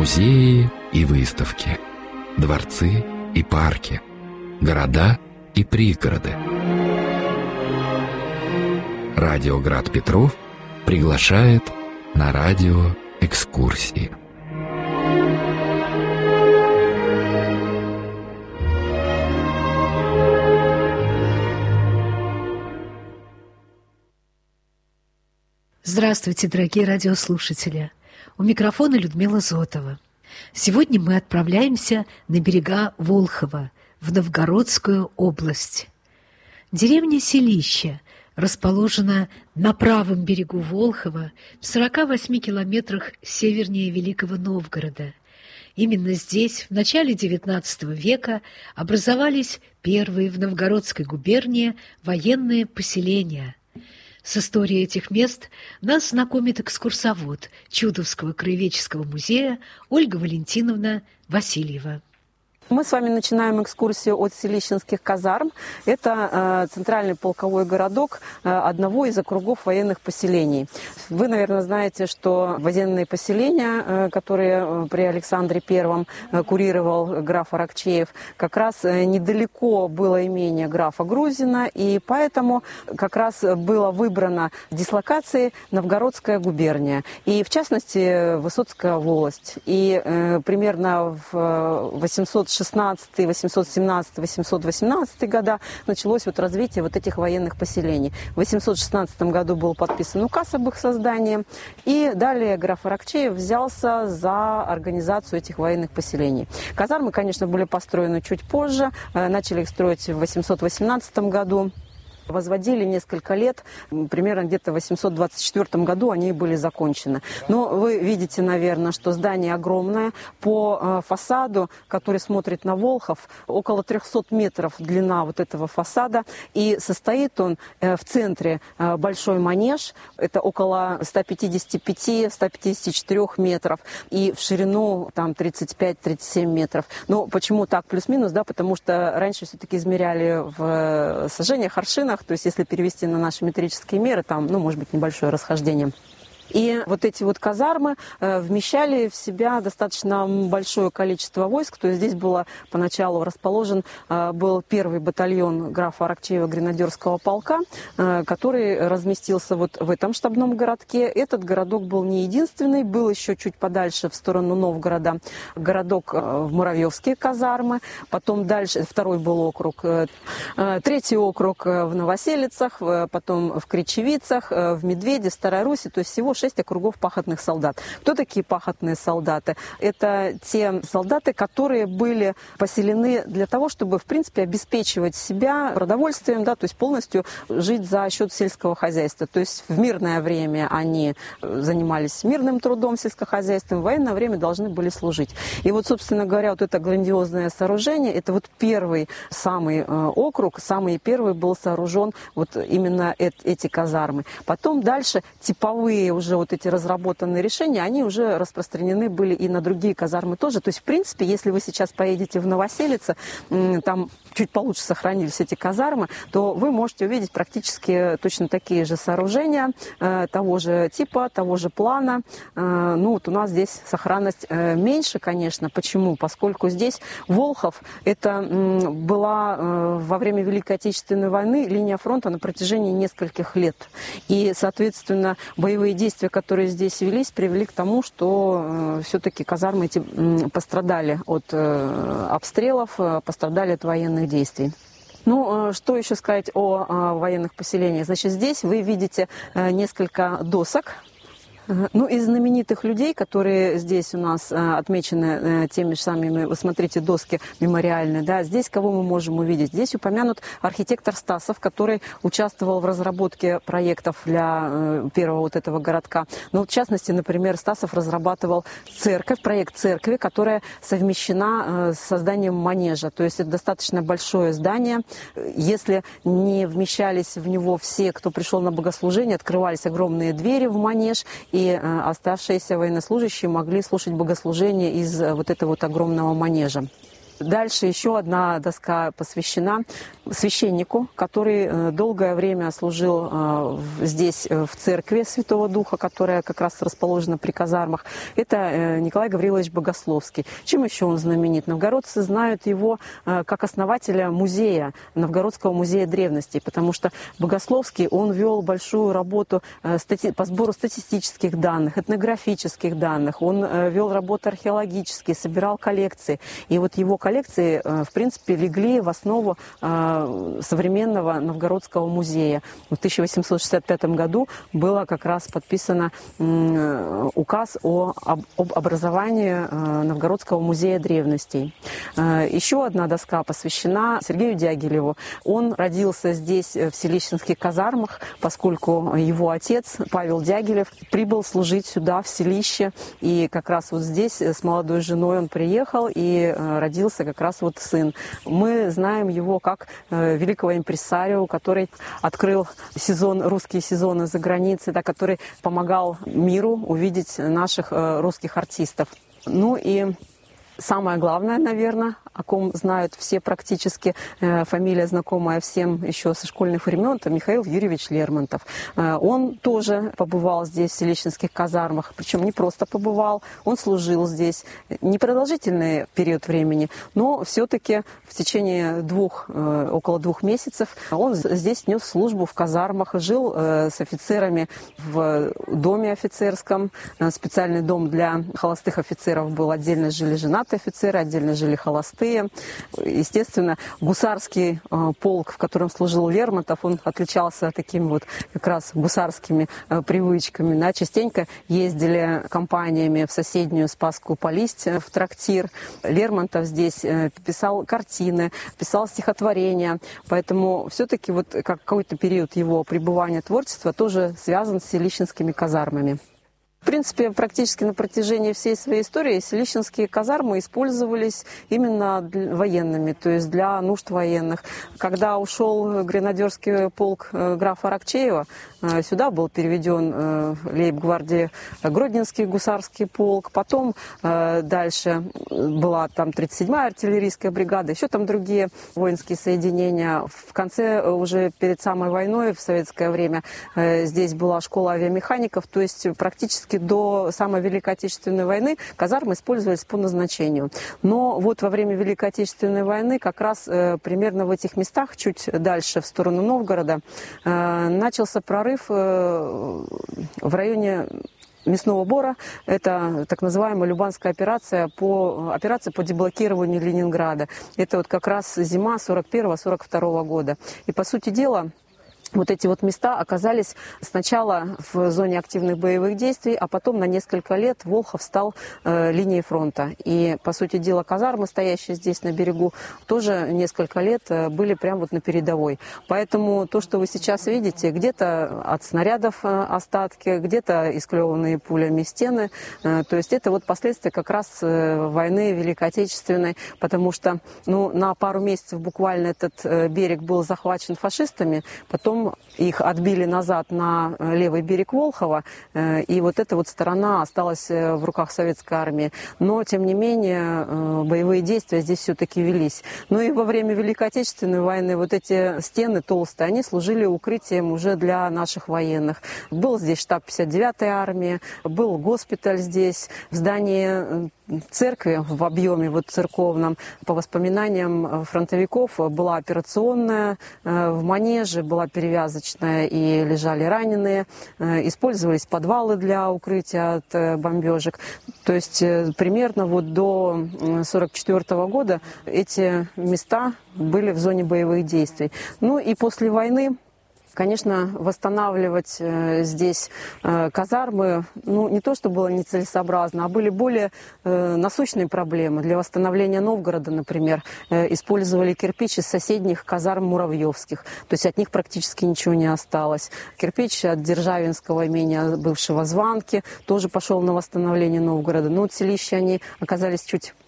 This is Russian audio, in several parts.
Музеи и выставки, дворцы и парки, города и пригороды. Радио Град Петров приглашает на радиоэкскурсии. Здравствуйте, дорогие радиослушатели! У микрофона Людмила Зотова. Сегодня мы отправляемся на берега Волхова, в Новгородскую область. Деревня Селище расположена на правом берегу Волхова, в 48 километрах севернее Великого Новгорода. Именно здесь в начале XIX века образовались первые в Новгородской губернии военные поселения. С историей этих мест нас знакомит экскурсовод Чудовского краеведческого музея Ольга Валентиновна Васильева. Мы с вами начинаем экскурсию от Селищенских казарм. Это центральный полковой городок одного из округов военных поселений. Вы, наверное, знаете, что военные поселения, которые при Александре I курировал граф Аракчеев, как раз недалеко было имение графа Грузина, и поэтому как раз была выбрана дислокацией Новгородская губерния, и в частности Высоцкая волость. И примерно в 816, 817, 818 года началось развитие этих военных поселений. В 816 году был подписан указ об их создании, и далее граф Аракчеев взялся за организацию этих военных поселений. Казармы, конечно, были построены чуть позже, начали их строить в 818 году. Возводили несколько лет, примерно где-то в 824 году они были закончены. Но вы видите, наверное, что здание огромное. По фасаду, который смотрит на Волхов, около 300 метров длина этого фасада. И состоит он в центре большой манеж, это около 155-154 метров. И в ширину там 35-37 метров. Но почему так плюс-минус? Да, потому что раньше все-таки измеряли в сажениях, аршинах. То есть, если перевести на наши метрические меры, там, может быть, небольшое расхождение. И эти казармы вмещали в себя достаточно большое количество войск. То есть здесь было поначалу расположен был первый батальон графа Аракчеева гренадерского полка, который разместился в этом штабном городке. Этот городок был не единственный, был еще чуть подальше в сторону Новгорода городок в Муравьевские казармы, потом дальше второй был округ, третий округ в Новоселицах, потом в Кричевицах, в Медведе, в Старой Руси, то есть всего 6 округов пахотных солдат. Кто такие пахотные солдаты? Это те солдаты, которые были поселены для того, чтобы, в принципе, обеспечивать себя продовольствием, да, то есть полностью жить за счет сельского хозяйства. То есть в мирное время они занимались мирным трудом, сельскохозяйством, в военное время должны были служить. И собственно говоря, это грандиозное сооружение, это первый самый округ, самый первый был сооружен именно эти казармы. Потом дальше типовые уже эти разработанные решения, они уже распространены были и на другие казармы тоже. То есть, в принципе, если вы сейчас поедете в Новоселице, там чуть получше сохранились эти казармы, то вы можете увидеть практически точно такие же сооружения, того же типа, того же плана. У нас здесь сохранность меньше, конечно. Почему? Поскольку здесь Волхов, это была во время Великой Отечественной войны линия фронта на протяжении нескольких лет. И, соответственно, боевые действия, которые здесь велись, привели к тому, что все-таки казармы эти пострадали от обстрелов, пострадали от военных действий. Что еще сказать о военных поселениях? Значит, здесь вы видите несколько досок. Из знаменитых людей, которые здесь у нас отмечены теми же самыми, вы смотрите, доски мемориальные, да, здесь кого мы можем увидеть? Здесь упомянут архитектор Стасов, который участвовал в разработке проектов для первого этого городка. В частности, например, Стасов разрабатывал проект церкви, которая совмещена с созданием манежа. То есть это достаточно большое здание. Если не вмещались в него все, кто пришел на богослужение, открывались огромные двери в манеж, и оставшиеся военнослужащие могли слушать богослужение из этого огромного манежа. Дальше еще одна доска посвящена священнику, который долгое время служил здесь, в церкви Святого Духа, которая как раз расположена при казармах. Это Николай Гаврилович Богословский. Чем еще он знаменит? Новгородцы знают его как основателя музея, Новгородского музея древностей, потому что Богословский, он вел большую работу по сбору статистических данных, этнографических данных, он вел работы археологические, собирал коллекции. И вот его коллекции, в принципе, легли в основу современного Новгородского музея. В 1865 году было как раз подписано указ об образовании Новгородского музея древностей. Еще одна доска посвящена Сергею Дягилеву. Он родился здесь, в Селищенских казармах, поскольку его отец, Павел Дягилев, прибыл служить сюда, в селище. И как раз вот здесь с молодой женой он приехал, и родился как раз вот сын. Мы знаем его как великого импресарио, который открыл русские сезоны за границей, да, который помогал миру увидеть наших русских артистов. Ну и самое главное, наверное, о ком знают все практически, фамилия знакомая всем еще со школьных времен, это Михаил Юрьевич Лермонтов. Он тоже побывал здесь, в Селищенских казармах, причем не просто побывал, он служил здесь непродолжительный период времени, но все-таки в течение около 2 месяцев он здесь нес службу в казармах, жил с офицерами в доме офицерском, специальный дом для холостых офицеров был, отдельно жили женатые офицеры, отдельно жили холостые. Естественно, гусарский полк, в котором служил Лермонтов, он отличался такими вот как раз гусарскими привычками. Да. Частенько ездили компаниями в соседнюю Спасскую Полисть, в трактир. Лермонтов здесь писал картины, писал стихотворения. Поэтому все-таки вот какой-то период его пребывания творчества тоже связан с Селищенскими казармами. В принципе, практически на протяжении всей своей истории Селищенские казармы использовались именно военными, то есть для нужд военных. Когда ушел гренадерский полк графа Аракчеева, сюда был переведен лейб-гвардии Гродненский гусарский полк, потом дальше была там 37-я артиллерийская бригада, еще там другие воинские соединения. В конце, уже перед самой войной, в советское время, здесь была школа авиамехаников, то есть практически до самой Великой Отечественной войны казармы использовались по назначению. Но вот во время Великой Отечественной войны как раз примерно в этих местах, чуть дальше в сторону Новгорода, начался прорыв в районе Мясного Бора. Это так называемая Любанская операция по деблокированию Ленинграда. Это вот как раз зима 41-42 года. И по сути дела, вот эти вот места оказались сначала в зоне активных боевых действий, а потом на несколько лет Волхов стал линией фронта. И, по сути дела, казармы, стоящие здесь на берегу, тоже несколько лет были прямо вот на передовой. Поэтому то, что вы сейчас видите, где-то от снарядов остатки, где-то исклеванные пулями стены, то есть это вот последствия как раз войны Великой Отечественной, потому что на пару месяцев буквально этот берег был захвачен фашистами, потом их отбили назад на левый берег Волхова, и вот эта вот сторона осталась в руках советской армии. Но, тем не менее, боевые действия здесь все-таки велись. Ну и во время Великой Отечественной войны вот эти стены толстые, они служили укрытием уже для наших военных. Был здесь штаб 59-й армии, был госпиталь здесь, в здании церкви в объеме вот церковном, по воспоминаниям фронтовиков, была операционная, в манеже была перевязочная и лежали раненые, использовались подвалы для укрытия от бомбежек. То есть примерно вот до 1944 года эти места были в зоне боевых действий. Ну и после войны, конечно, восстанавливать здесь казармы, не то, что было нецелесообразно, а были более насущные проблемы. Для восстановления Новгорода, например, использовали кирпич из соседних казарм муравьевских. То есть от них практически ничего не осталось. Кирпич от Державинского имения бывшего Званки тоже пошел на восстановление Новгорода. Но вот селища, они оказались чуть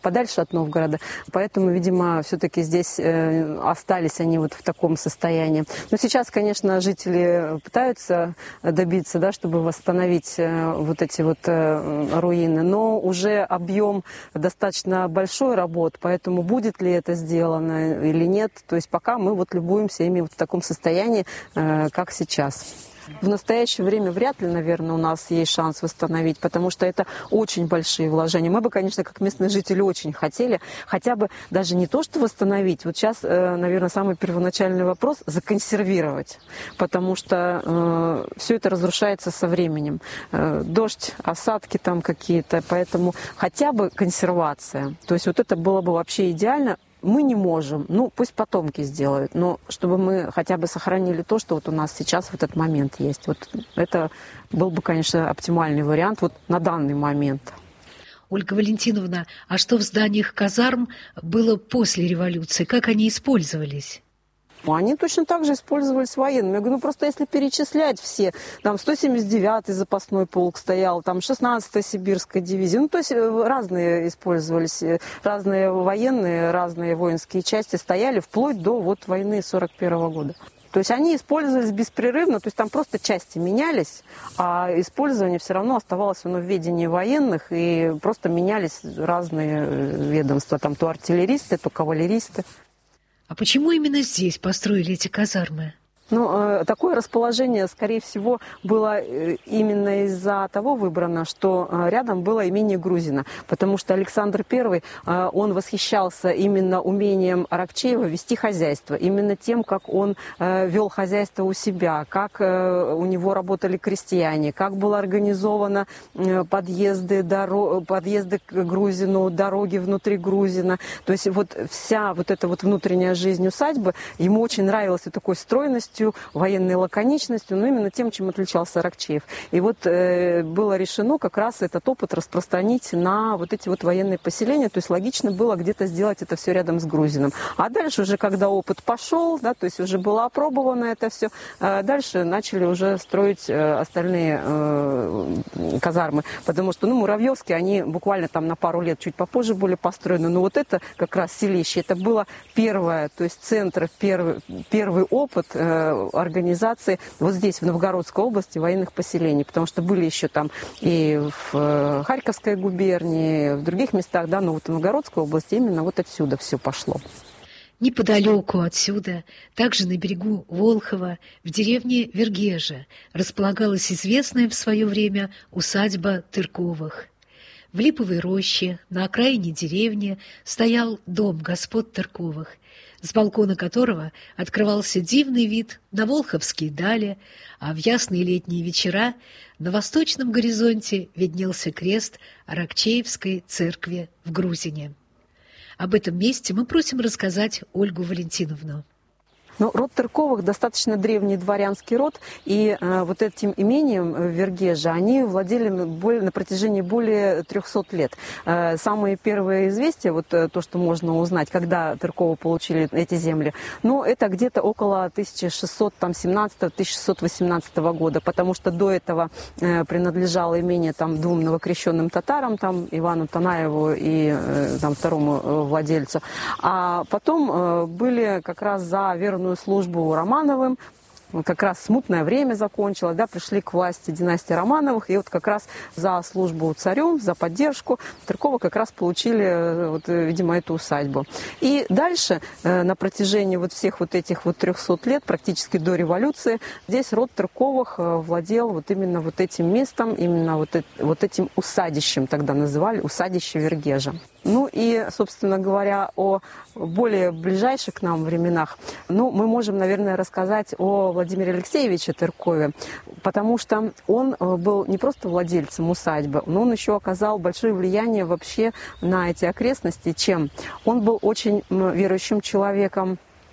подальше от Новгорода. Поэтому, видимо, все-таки здесь остались они вот в таком состоянии. Но сейчас, конечно, жители пытаются добиться, да, чтобы восстановить вот эти вот руины. Но уже объем достаточно большой работ, поэтому будет ли это сделано или нет. То есть пока мы вот любуемся ими вот в таком состоянии, как сейчас. В настоящее время вряд ли, наверное, у нас есть шанс восстановить, потому что это очень большие вложения. Мы бы, конечно, как местные жители очень хотели хотя бы даже не то, что восстановить. Вот сейчас, наверное, самый первоначальный вопрос – законсервировать, потому что все это разрушается со временем. Дождь, осадки там какие-то, поэтому хотя бы консервация. То есть вот это было бы вообще идеально. Мы не можем, ну пусть потомки сделают, но чтобы мы хотя бы сохранили то, что вот у нас сейчас в этот момент есть. Вот это был бы, конечно, оптимальный вариант вот на данный момент. Ольга Валентиновна, а что в зданиях казарм было после революции? Как они использовались? Они точно так же использовались военными. Я говорю, ну просто если перечислять все, там 179-й запасной полк стоял, там 16-я сибирская дивизия, ну то есть разные использовались, разные военные, разные воинские части стояли вплоть до вот войны 41-го года. То есть они использовались беспрерывно, то есть там просто части менялись, а использование все равно оставалось в ведении военных, и просто менялись разные ведомства, там то артиллеристы, то кавалеристы. А почему именно здесь построили эти казармы? Ну, такое расположение, скорее всего, было именно из-за того выбрано, что рядом было имение Грузина, потому что Александр I, он восхищался именно умением Аракчеева вести хозяйство, именно тем, как он вел хозяйство у себя, как у него работали крестьяне, как было организовано подъезды к Грузину, дороги внутри Грузина. То есть вот вся вот эта вот внутренняя жизнь усадьбы, ему очень нравилась такой стройностью, военной лаконичностью, но именно тем, чем отличался Аракчеев. И вот было решено как раз этот опыт распространить на вот эти вот военные поселения, то есть логично было где-то сделать это все рядом с Грузином. А дальше уже, когда опыт пошел, да, то есть уже было опробовано это все, дальше начали уже строить остальные казармы, потому что, ну, Муравьевские, они буквально там на пару лет чуть попозже были построены, но вот это как раз селище, это было первое, то есть центр, первый опыт организации вот здесь, в Новгородской области, военных поселений, потому что были еще там и в Харьковской губернии, в других местах, да, но вот в Новгородской области именно вот отсюда все пошло. Неподалеку отсюда, также на берегу Волхова, в деревне Вергежа, располагалась известная в свое время усадьба Тырковых. В липовой роще на окраине деревни стоял дом господ Тырковых, с балкона которого открывался дивный вид на волховские дали, а в ясные летние вечера на восточном горизонте виднелся крест Аракчеевской церкви в Грузине. Об этом месте мы просим рассказать Ольгу Валентиновну. Ну, род Тырковых достаточно древний дворянский род, и вот этим имением в Вергеже они владели на протяжении более 300 лет. Самые первые известия, вот то, что можно узнать, когда Тырковы получили эти земли, ну, это где-то около 1617-1618 года, потому что до этого принадлежало имение там двум новокрещенным татарам, там Ивану Танаеву и там второму владельцу, а потом были как раз за верную службу Романовым, как раз смутное время закончилось, да, пришли к власти династии Романовых, и вот как раз за службу царю, за поддержку Тырковы как раз получили, вот, видимо, эту усадьбу. И дальше, на протяжении вот всех вот этих вот 300 лет, практически до революции, здесь род Тырковых владел вот именно вот этим местом, именно вот этим усадищем, тогда называли, усадище Вергежа. Ну и, собственно говоря, о более ближайших к нам временах, ну, мы можем, наверное, рассказать о Владимире Алексеевиче Тыркове, потому что он был не просто владельцем усадьбы, но он еще оказал большое влияние вообще на эти окрестности. Чем? Он был очень верующим человеком,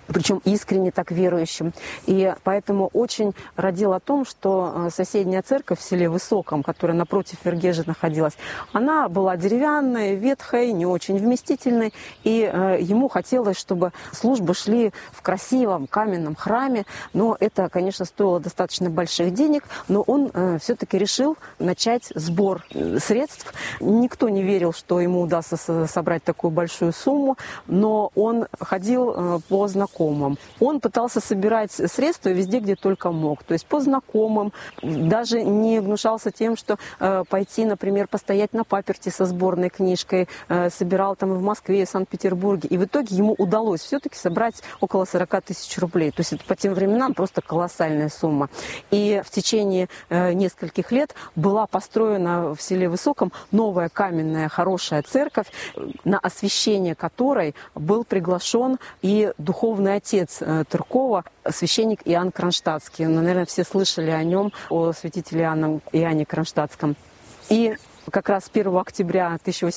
причем искренне так верующим. И поэтому очень родил о том, что соседняя церковь в селе Высоком, которая напротив Вергежа находилась, она была деревянной, ветхой, не очень вместительной, и ему хотелось, чтобы службы шли в красивом каменном храме, но это, конечно, стоило достаточно больших денег, но он все-таки решил начать сбор средств. Никто не верил, что ему удастся собрать такую большую сумму, но он ходил по знакомым. Он пытался собирать средства везде, где только мог. То есть по знакомым. Даже не гнушался тем, что пойти, например, постоять на паперти со сборной книжкой. Собирал там и в Москве, и в Санкт-Петербурге. И в итоге ему удалось все-таки собрать около 40 тысяч рублей. То есть это по тем временам просто колоссальная сумма. И в течение нескольких лет была построена в селе Высоком новая каменная хорошая церковь, на освящение которой был приглашен и духовный отец Тыркова, священник Иоанн Кронштадтский. Наверное, все слышали о нем, о святителе Иоанне Кронштадтском. И как раз 1 октября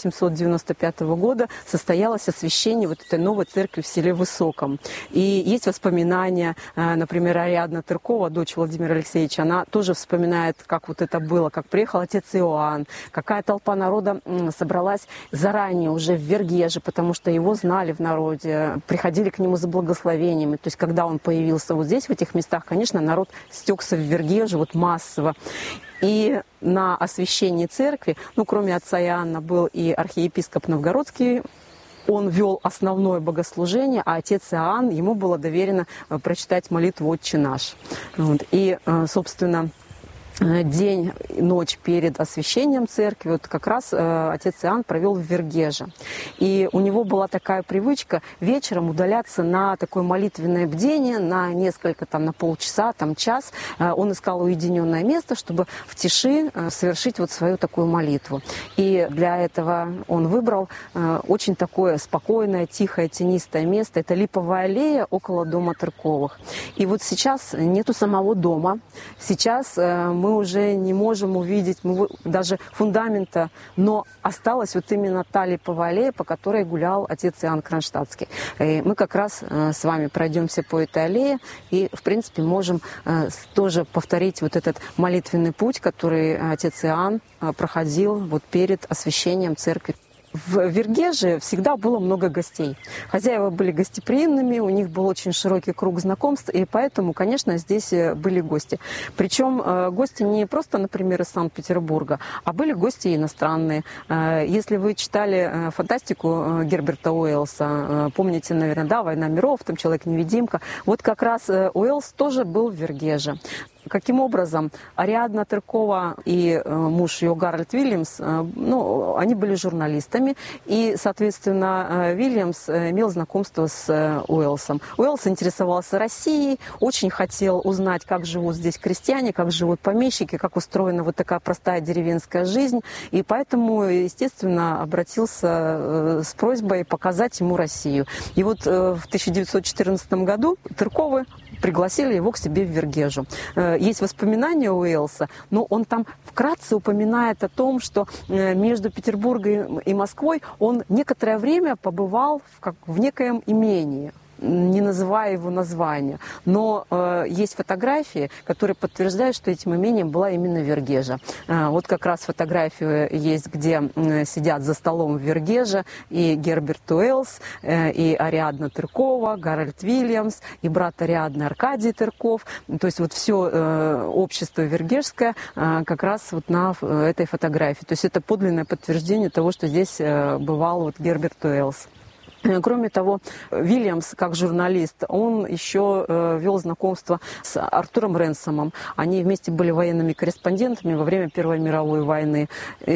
1895 года состоялось освящение вот этой новой церкви в селе Высоком. И есть воспоминания, например, Ариадна Тыркова, дочь Владимира Алексеевича, она тоже вспоминает, как вот это было, как приехал отец Иоанн, какая толпа народа собралась заранее уже в Вергеже, потому что его знали в народе, приходили к нему за благословениями. То есть когда он появился вот здесь, в этих местах, конечно, народ стекся в Вергеже вот массово. И на освящении церкви, кроме отца Иоанна, был и архиепископ Новгородский. Он вел основное богослужение, а отец Иоанн, ему было доверено прочитать молитву «Отче наш». И, собственно, день, ночь перед освящением церкви, вот как раз отец Иоанн провел в Вергеже. И у него была такая привычка вечером удаляться на такое молитвенное бдение, на несколько, на полчаса, час. Он искал уединенное место, чтобы в тиши совершить вот свою такую молитву. И для этого он выбрал очень такое спокойное, тихое, тенистое место. Это Липовая аллея около дома Тырковых. И вот сейчас нету самого дома. Сейчас мы уже не можем увидеть даже фундамента, но осталась вот именно та Липовая аллея, по которой гулял отец Иоанн Кронштадтский. И мы как раз с вами пройдемся по этой аллее и, в принципе, можем тоже повторить вот этот молитвенный путь, который отец Иоанн проходил вот перед освящением церкви. В Вергеже всегда было много гостей. Хозяева были гостеприимными, у них был очень широкий круг знакомств, и поэтому, конечно, здесь были гости. Причем гости не просто, например, из Санкт-Петербурга, а были гости иностранные. Если вы читали фантастику Герберта Уэллса, помните, наверное, «Война миров», там «Человек-невидимка», вот как раз Уэллс тоже был в Вергеже. Каким образом? Ариадна Тыркова и муж ее Гарольд Вильямс, они были журналистами, и, соответственно, Вильямс имел знакомство с Уэллсом. Уэллс интересовался Россией, очень хотел узнать, как живут здесь крестьяне, как живут помещики, как устроена вот такая простая деревенская жизнь, и поэтому, естественно, обратился с просьбой показать ему Россию. И вот в 1914 году Тырковы пригласили его к себе в Вергежу. Есть воспоминания Уэллса, но он там вкратце упоминает о том, что между Петербургом и Москвой он некоторое время побывал в некоем имении, не называя его название. Но есть фотографии, которые подтверждают, что этим имением была именно Вергежа. Вот как раз фотография есть, где сидят за столом в Вергеже и Герберт Уэллс, и Ариадна Тыркова, Гарольд Вильямс, и брат Ариадны Аркадий Тырков. То есть вот все общество вергежское как раз вот на этой фотографии. То есть это подлинное подтверждение того, что здесь бывал вот Герберт Уэллс. Кроме того, Вильямс, как журналист, он еще вел знакомство с Артуром Ренсомом. Они вместе были военными корреспондентами во время Первой мировой войны.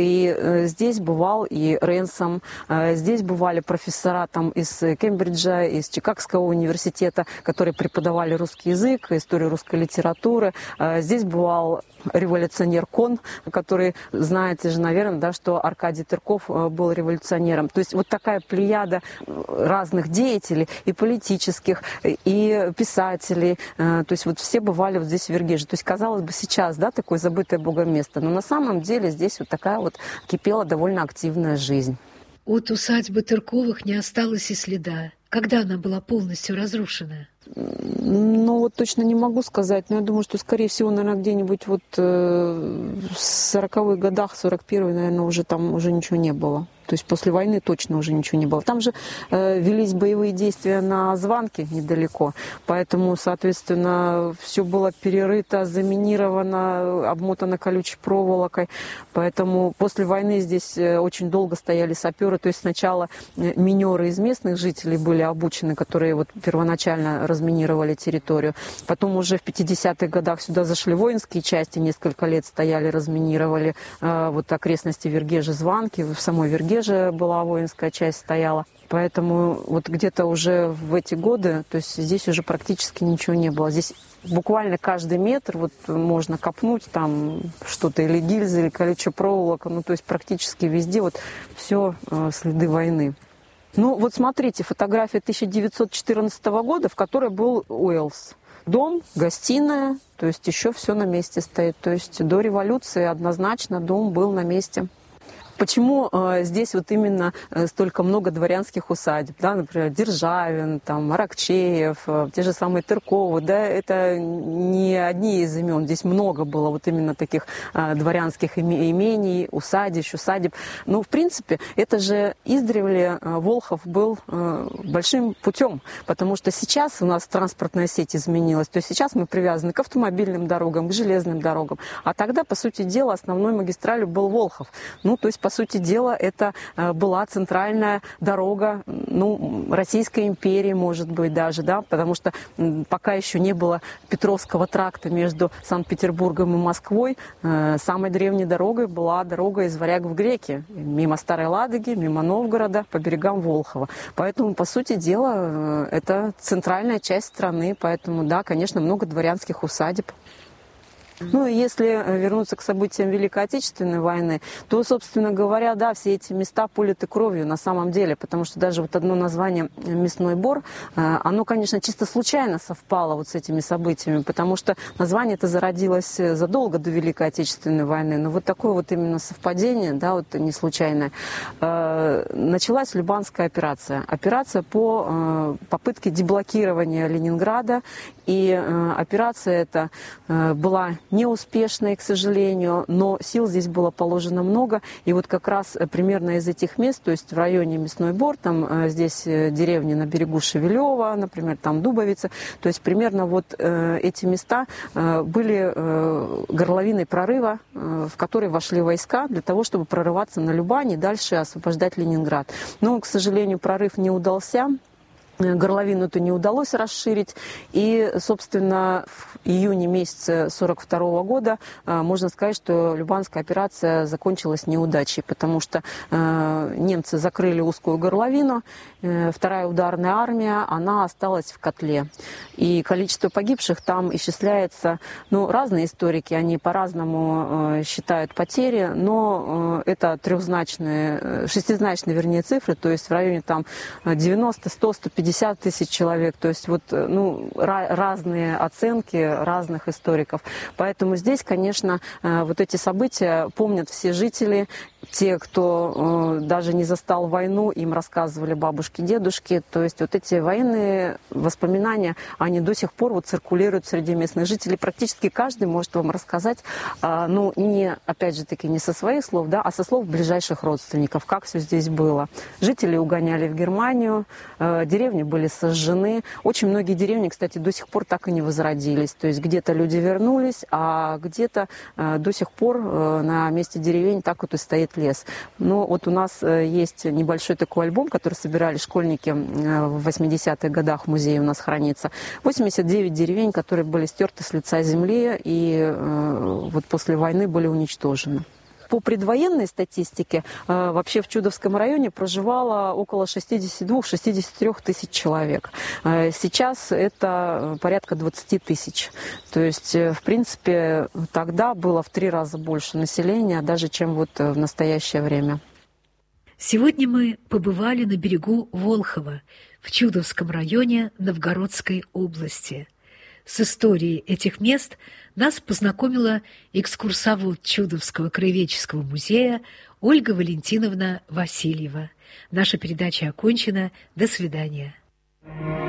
И здесь бывал и Ренсом, здесь бывали профессора из Кембриджа, из Чикагского университета, которые преподавали русский язык, историю русской литературы. Здесь бывал революционер Кон, который, знаете же, наверное, что Аркадий Тырков был революционером. То есть вот такая плеяда разных деятелей, и политических, и писателей. То есть вот все бывали вот здесь в Вергеже. То есть, казалось бы, сейчас, такое забытое Богом место. Но на самом деле здесь вот такая вот кипела довольно активная жизнь. От усадьбы Тырковых не осталось и следа. Когда она была полностью разрушена? Ну, вот точно не могу сказать, но я думаю, что, скорее всего, наверное, где-нибудь вот в 40-х годах, 41-й, наверное, уже там уже ничего не было. То есть после войны точно уже ничего не было. Там же велись боевые действия на Званке недалеко, поэтому, соответственно, все было перерыто, заминировано, обмотано колючей проволокой. Поэтому после войны здесь очень долго стояли саперы. То есть сначала минеры из местных жителей были обучены, которые вот первоначально разминировали территорию. Потом уже в 50-х годах сюда зашли воинские части, несколько лет стояли, разминировали вот окрестности Вергежа, Званки, в самой Вергеже была воинская часть, стояла. Поэтому вот где-то уже в эти годы, то есть здесь уже практически ничего не было. Здесь буквально каждый метр вот можно копнуть там что-то, или гильзы, или колючая проволока, ну то есть практически везде вот все следы войны. Ну вот смотрите, фотография 1914 года, в которой был Уэллс. Дом, гостиная, то есть еще все на месте стоит. То есть до революции однозначно дом был на месте. Почему здесь вот именно столько много дворянских усадеб, да, например, Державин, там, Аракчеев, те же самые Тырковы, да, это не одни из имен, здесь много было вот именно таких дворянских имений, усадеб. Ну, в принципе, это же издревле Волхов был большим путем, потому что сейчас у нас транспортная сеть изменилась, то есть сейчас мы привязаны к автомобильным дорогам, к железным дорогам, а тогда, по сути дела, основной магистралью был Волхов. Ну, то есть, по сути дела, это была центральная дорога, ну, Российской империи, может быть, даже, да, потому что пока еще не было Петровского тракта между Санкт-Петербургом и Москвой, самой древней дорогой была дорога из Варяг в Греки, мимо Старой Ладоги, мимо Новгорода, по берегам Волхова. Поэтому, по сути дела, это центральная часть страны, поэтому, да, конечно, много дворянских усадеб. Ну и если вернуться к событиям Великой Отечественной войны, то, собственно говоря, да, все эти места политы кровью на самом деле, потому что даже вот одно название «Мясной Бор», оно, конечно, чисто случайно совпало вот с этими событиями, потому что название это зародилось задолго до Великой Отечественной войны, но вот такое вот именно совпадение, да, вот не случайное. Началась Любанская операция. Операция по попытке деблокирования Ленинграда, и операция эта была неуспешной, к сожалению, но сил здесь было положено много. И вот как раз примерно из этих мест, то есть в районе Мясной Бор, там здесь деревни на берегу Шевелева, например, там Дубовица, то есть примерно вот эти места были горловиной прорыва, в который вошли войска для того, чтобы прорываться на Любань и дальше освобождать Ленинград. Но, к сожалению, прорыв не удался. Горловину-то не удалось расширить. И, собственно, в июне месяце 1942 года можно сказать, что Любанская операция закончилась неудачей, потому что немцы закрыли узкую горловину, вторая ударная армия, она осталась в котле. И количество погибших там исчисляется, ну, разные историки, они по-разному считают потери, но это шестизначные, вернее, цифры, то есть в районе там 90, 100, 150 тысяч человек, то есть вот, ну, разные оценки разных историков. Поэтому здесь, конечно, вот эти события помнят все жители, те, кто даже не застал войну, им рассказывали бабушки, дедушки. То есть вот эти военные воспоминания, они до сих пор вот циркулируют среди местных жителей. Практически каждый может вам рассказать, ну, не, опять же таки, не со своих слов, да, а со слов ближайших родственников, как все здесь было. Жители угоняли в Германию, деревни были сожжены. Очень многие деревни, кстати, до сих пор так и не возродились. То есть где-то люди вернулись, а где-то до сих пор на месте деревень так вот и стоит лес. Но вот у нас есть небольшой такой альбом, который собирали школьники в 80-х годах, в музее у нас хранится. 89 деревень, которые были стерты с лица земли и вот после войны были уничтожены. По предвоенной статистике, вообще в Чудовском районе проживало около 62-63 тысяч человек. Сейчас это порядка 20 тысяч. То есть, в принципе, тогда было в 3 раза больше населения, даже чем вот в настоящее время. Сегодня мы побывали на берегу Волхова в Чудовском районе Новгородской области. С историей этих мест нас познакомила экскурсовод Чудовского краеведческого музея Ольга Валентиновна Васильева. Наша передача окончена. До свидания.